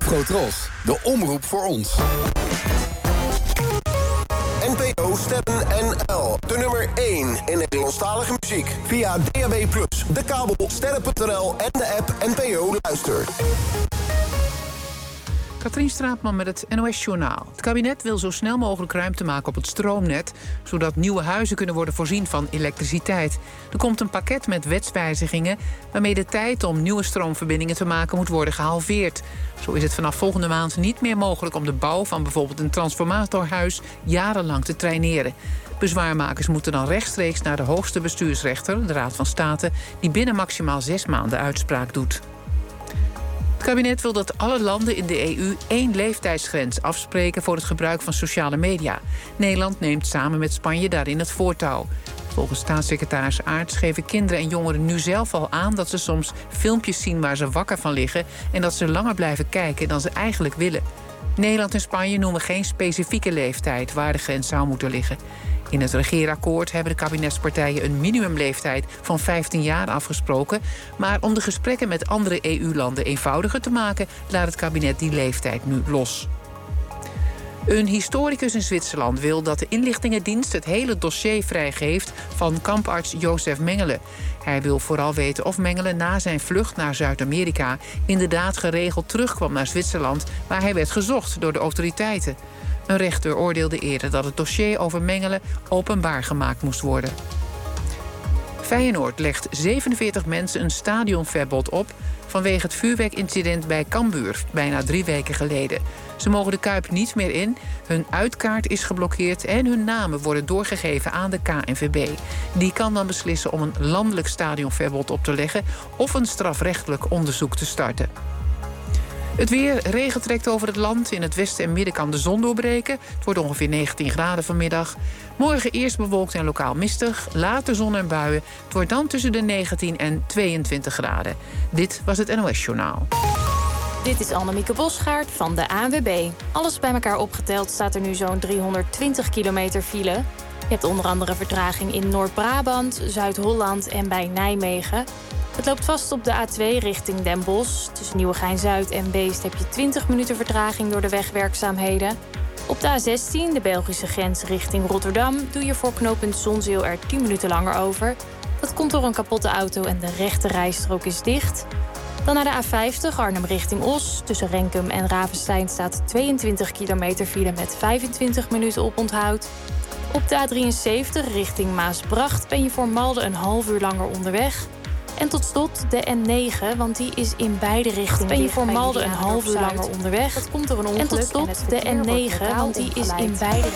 Afrotros, de omroep voor ons. NPO Sterren NL, de nummer 1 in Nederlandstalige muziek. Via DAB+, de kabel, sterren.nl en de app NPO Luister. Katrien Straatman met het NOS-journaal. Het kabinet wil zo snel mogelijk ruimte maken op het stroomnet, zodat nieuwe huizen kunnen worden voorzien van elektriciteit. Er komt een pakket met wetswijzigingen waarmee de tijd om nieuwe stroomverbindingen te maken moet worden gehalveerd. Zo is het vanaf volgende maand niet meer mogelijk om de bouw van bijvoorbeeld een transformatorhuis jarenlang te traineren. Bezwaarmakers moeten dan rechtstreeks naar de hoogste bestuursrechter, de Raad van State, die binnen maximaal 6 maanden uitspraak doet. Het kabinet wil dat alle landen in de EU 1 leeftijdsgrens afspreken voor het gebruik van sociale media. Nederland neemt samen met Spanje daarin het voortouw. Volgens staatssecretaris Aerts geven kinderen en jongeren nu zelf al aan dat ze soms filmpjes zien waar ze wakker van liggen en dat ze langer blijven kijken dan ze eigenlijk willen. Nederland en Spanje noemen geen specifieke leeftijd waar de grens zou moeten liggen. In het regeerakkoord hebben de kabinetspartijen een minimumleeftijd van 15 jaar afgesproken. Maar om de gesprekken met andere EU-landen eenvoudiger te maken, laat het kabinet die leeftijd nu los. Een historicus in Zwitserland wil dat de inlichtingendienst het hele dossier vrijgeeft van kamparts Jozef Mengele. Hij wil vooral weten of Mengele na zijn vlucht naar Zuid-Amerika inderdaad geregeld terugkwam naar Zwitserland, waar hij werd gezocht door de autoriteiten. Een rechter oordeelde eerder dat het dossier over Mengele openbaar gemaakt moest worden. Feyenoord legt 47 mensen een stadionverbod op vanwege het vuurwerkincident bij Cambuur bijna 3 weken geleden. Ze mogen de Kuip niet meer in, hun uitkaart is geblokkeerd en hun namen worden doorgegeven aan de KNVB. Die kan dan beslissen om een landelijk stadionverbod op te leggen of een strafrechtelijk onderzoek te starten. Het weer, regen trekt over het land. In het westen en midden kan de zon doorbreken. Het wordt ongeveer 19 graden vanmiddag. Morgen eerst bewolkt en lokaal mistig. Later zon en buien. Het wordt dan tussen de 19 en 22 graden. Dit was het NOS Journaal. Dit is Annemieke Bosgaard van de ANWB. Alles bij elkaar opgeteld staat er nu zo'n 320 kilometer file. Je hebt onder andere vertraging in Noord-Brabant, Zuid-Holland en bij Nijmegen. Het loopt vast op de A2 richting Den Bosch. Tussen Nieuwegein-Zuid en Beest heb je 20 minuten vertraging door de wegwerkzaamheden. Op de A16, de Belgische grens richting Rotterdam, doe je voor knooppunt Zonzeel er 10 minuten langer over. Dat komt door een kapotte auto en de rechte rijstrook is dicht. Dan naar de A50, Arnhem richting Os. Tussen Renkum en Ravenstein staat 22 kilometer file met 25 minuten oponthoud. Op de A73 richting Maasbracht ben je voor Malden een half uur langer onderweg. En tot slot de N9, want die is in beide richtingen. Ben je voor Malden een half uur langer onderweg? Dat komt door een ongeluk. En tot slot de N9, want die is in beide richtingen.